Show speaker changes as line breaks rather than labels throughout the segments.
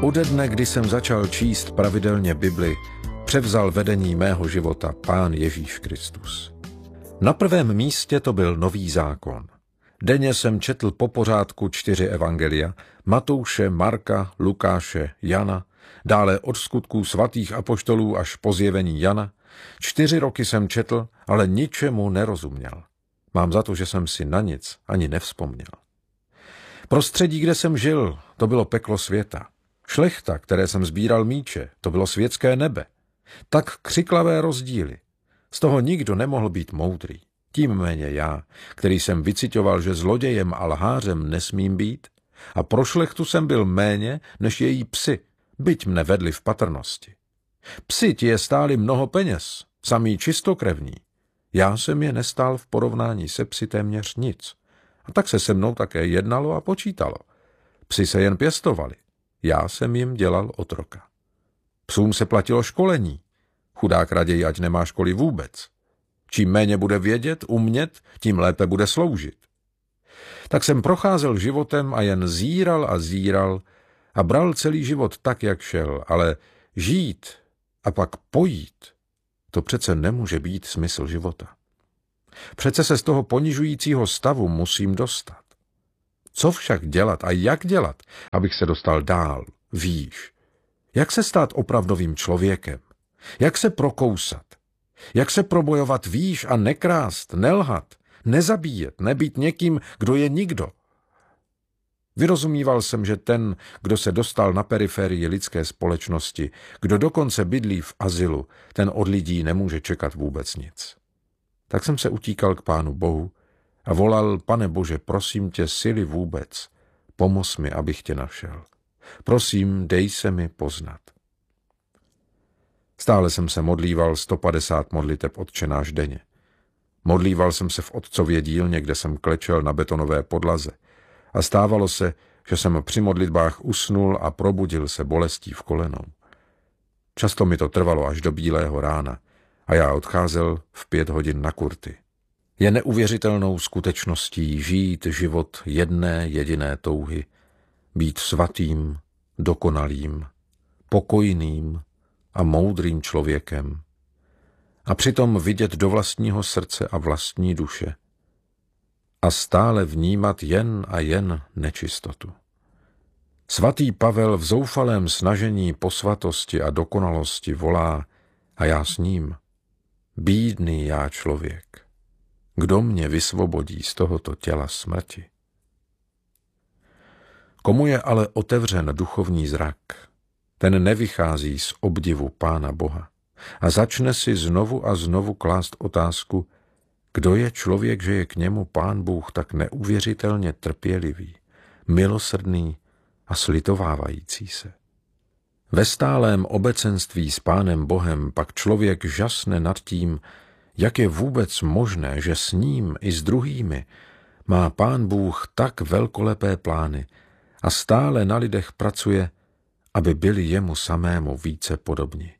Ode dne, kdy jsem začal číst pravidelně Bibli, převzal vedení mého života Pán Ježíš Kristus. Na prvém místě to byl Nový zákon. Denně jsem četl po pořádku 4 evangelia, Matouše, Marka, Lukáše, Jana, dále od skutků svatých apoštolů až po zjevení Jana. 4 roky jsem četl, ale ničemu nerozuměl. Mám za to, že jsem si na nic ani nevzpomněl. Prostředí, kde jsem žil, to bylo peklo světa. Šlechta, které jsem sbíral míče, to bylo světské nebe. Tak křiklavé rozdíly. Z toho nikdo nemohl být moudrý. Tím méně já, který jsem vyciťoval, že zlodějem a lhářem nesmím být, a pro šlechtu jsem byl méně než její psi, byť mne vedli v patrnosti. Psi ti je stáli mnoho peněz, samý čistokrevní. Já jsem je nestál v porovnání se psi téměř nic. A tak se mnou také jednalo a počítalo. Psi se jen pěstovali. Já jsem jim dělal otroka. Psům se platilo školení. Chudák raději, ať nemá školy vůbec. Čím méně bude vědět, umět, tím lépe bude sloužit. Tak jsem procházel životem a jen zíral a bral celý život tak, jak šel, ale žít a pak pojít, to přece nemůže být smysl života. Přece se z toho ponižujícího stavu musím dostat. Co však dělat a jak dělat, abych se dostal dál, výš? Jak se stát opravdovým člověkem? Jak se prokousat? Jak se probojovat výš a nekrást, nelhat, nezabíjet, nebýt někým, kdo je nikdo? Vyrozumíval jsem, že ten, kdo se dostal na periferii lidské společnosti, kdo dokonce bydlí v azylu, ten od lidí nemůže čekat vůbec nic. Tak jsem se utíkal k Pánu Bohu a volal: Pane Bože, prosím tě, sily vůbec, pomoz mi, abych tě našel. Prosím, dej se mi poznat. Stále jsem se modlíval 150 modliteb Otčenáš denně. Modlíval jsem se v otcově dílně, kde jsem klečel na betonové podlaze. A stávalo se, že jsem při modlitbách usnul a probudil se bolestí v kolenou. Často mi to trvalo až do bílého rána a já odcházel v 5 hodin na kurty. Je neuvěřitelnou skutečností žít život jedné jediné touhy, být svatým, dokonalým, pokojným a moudrým člověkem a přitom vidět do vlastního srdce a vlastní duše a stále vnímat jen a jen nečistotu. Svatý Pavel v zoufalém snažení po svatosti a dokonalosti volá, a já s ním: bídný já člověk, kdo mě vysvobodí z tohoto těla smrti? Komu je ale otevřen duchovní zrak, ten nevychází z obdivu Pána Boha a začne si znovu a znovu klást otázku, kdo je člověk, že je k němu Pán Bůh tak neuvěřitelně trpělivý, milosrdný a slitovávající se. Ve stálém obecenství s Pánem Bohem pak člověk žasne nad tím, jak je vůbec možné, že s ním i s druhými má Pán Bůh tak velkolepé plány a stále na lidech pracuje, aby byli jemu samému více podobni.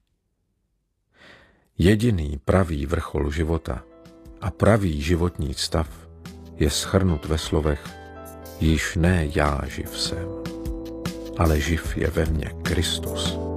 Jediný pravý vrchol života a pravý životní stav je shrnut ve slovech: již ne já živ jsem, ale živ je ve mně Kristus.